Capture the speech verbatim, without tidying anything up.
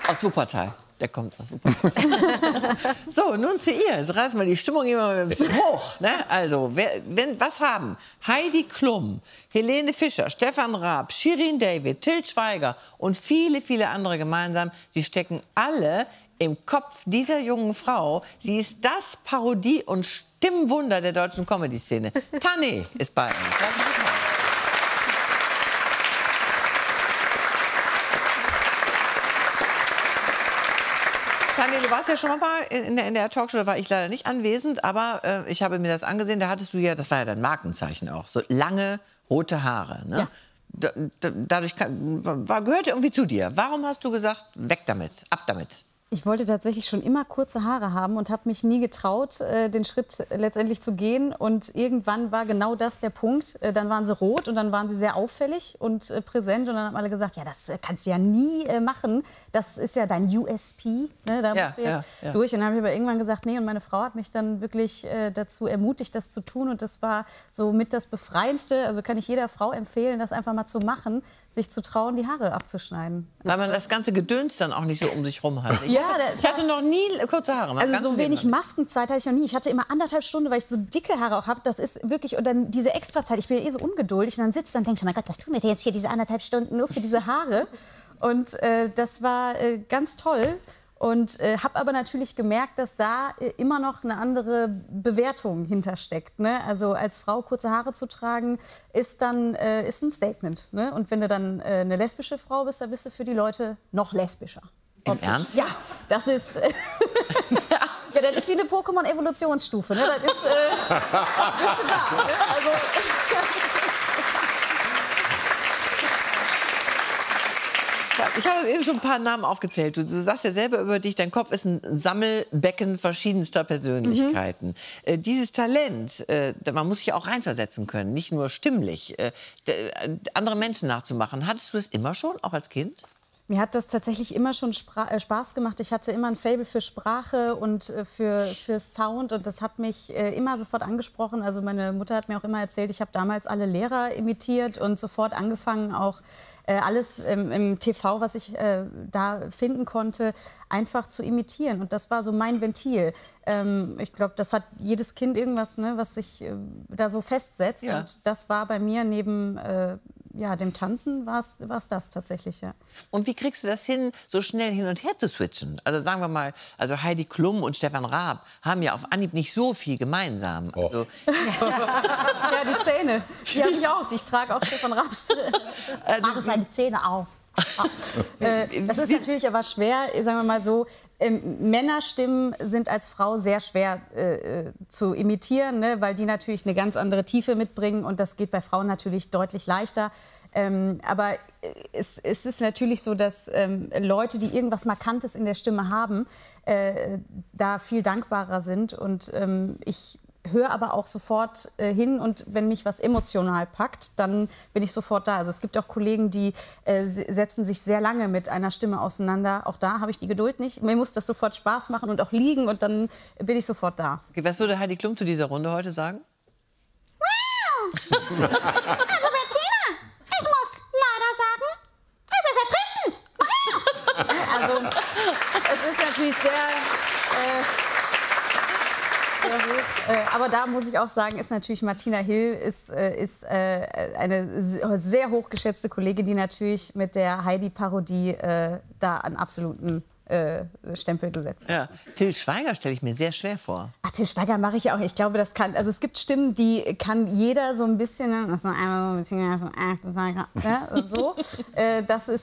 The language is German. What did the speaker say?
Aus Wuppertal. Der kommt aus Wuppertal. So, nun zu ihr. Jetzt reißen wir die Stimmung immer ein bisschen hoch. Ne? Also, wer, wenn, was haben Heidi Klum, Helene Fischer, Stefan Raab, Shirin David, Til Schweiger und viele, viele andere gemeinsam? Sie stecken alle im Kopf dieser jungen Frau. Sie ist das Parodie- und Stimmwunder der deutschen Comedy-Szene. Tané ist bei uns. Tané, du warst ja schon mal in der, in der Talkshow, da war ich leider nicht anwesend, aber äh, ich habe mir das angesehen, da hattest du ja, das war ja dein Markenzeichen auch, so lange rote Haare. Ne? Ja. Da, da, dadurch kann, war, gehörte irgendwie zu dir. Warum hast du gesagt, weg damit, ab damit? Ich wollte tatsächlich schon immer kurze Haare haben und habe mich nie getraut, äh, den Schritt letztendlich zu gehen. Und irgendwann war genau das der Punkt. Äh, dann waren sie rot und dann waren sie sehr auffällig und äh, präsent. Und dann haben alle gesagt, ja, das äh, kannst du ja nie äh, machen. Das ist ja dein U S P. Ne? Da ja, musst du jetzt ja, ja. durch. Und dann habe ich aber irgendwann gesagt, nee. Und meine Frau hat mich dann wirklich äh, dazu ermutigt, das zu tun. Und das war so mit das Befreiendste. Also kann ich jeder Frau empfehlen, das einfach mal zu machen, sich zu trauen, die Haare abzuschneiden. Weil man das ganze Gedöns dann auch nicht so um sich rum hat. Ich, ja, hatte, ich hatte noch nie kurze Haare. Also so wenig Maskenzeit hatte ich noch nie. Ich hatte immer anderthalb Stunden, weil ich so dicke Haare auch habe. Das ist wirklich, und dann diese Extrazeit. Ich bin ja eh so ungeduldig. Und dann sitzt du und denkst, oh mein Gott, was tun wir denn jetzt hier diese anderthalb Stunden nur für diese Haare? Und äh, das war äh, ganz toll. Und äh, habe aber natürlich gemerkt, dass da äh, immer noch eine andere Bewertung hintersteckt. Ne? Also als Frau kurze Haare zu tragen, ist dann äh, ist ein Statement. Ne? Und wenn du dann äh, eine lesbische Frau bist, dann bist du für die Leute noch lesbischer. Im Ernst? Ja, das ist... Äh, ja, das ist wie eine Pokémon-Evolutionsstufe. Ne? Das ist, äh, bist du da. Ne? Also, ich habe eben schon ein paar Namen aufgezählt. Du, du sagst ja selber über dich, dein Kopf ist ein Sammelbecken verschiedenster Persönlichkeiten. Mhm. Äh, dieses Talent, äh, man muss sich auch reinversetzen können, nicht nur stimmlich, äh, andere Menschen nachzumachen. Hattest du es immer schon, auch als Kind? Mir hat das tatsächlich immer schon Spra äh, Spaß gemacht. Ich hatte immer ein Faible für Sprache und äh, für, für Sound. Und das hat mich äh, immer sofort angesprochen. Also meine Mutter hat mir auch immer erzählt, ich habe damals alle Lehrer imitiert und sofort angefangen, auch äh, alles ähm, im T V, was ich äh, da finden konnte, einfach zu imitieren. Und das war so mein Ventil. Ähm, ich glaube, das hat jedes Kind irgendwas, ne, was sich äh, da so festsetzt. Ja. Und das war bei mir neben... Äh, Ja, dem Tanzen war es das tatsächlich, ja. Und wie kriegst du das hin, so schnell hin und her zu switchen? Also sagen wir mal, also Heidi Klum und Stefan Raab haben ja auf Anhieb nicht so viel gemeinsam. Oh. Also ja, die Zähne, die habe ich auch. Ich trage auch Stefan Raabs. Also, mache seine Zähne auf. Das ist natürlich aber schwer, sagen wir mal so, ähm, Männerstimmen sind als Frau sehr schwer äh, zu imitieren, ne, weil die natürlich eine ganz andere Tiefe mitbringen und das geht bei Frauen natürlich deutlich leichter. Ähm, aber es, es ist natürlich so, dass ähm, Leute, die irgendwas Markantes in der Stimme haben, äh, da viel dankbarer sind und ähm, ich höre aber auch sofort äh, hin und wenn mich was emotional packt, dann bin ich sofort da. Also es gibt auch Kollegen, die äh, setzen sich sehr lange mit einer Stimme auseinander. Auch da habe ich die Geduld nicht. Mir muss das sofort Spaß machen und auch liegen und dann bin ich sofort da. Okay, was würde Heidi Klum zu dieser Runde heute sagen? Also Bettina, ich muss leider sagen, es ist erfrischend. Also es ist natürlich sehr... Äh, aber da muss ich auch sagen, ist natürlich Martina Hill ist, ist eine sehr hochgeschätzte Kollegin, die natürlich mit der Heidi-Parodie da einen absoluten Stempel gesetzt. Ja. Til Schweiger stelle ich mir sehr schwer vor. Ach, Til Schweiger mache ich auch. Ich glaube, das kann. Also es gibt Stimmen, die kann jeder so ein bisschen. Das ist einmal so ein bisschen ja, so. Das ist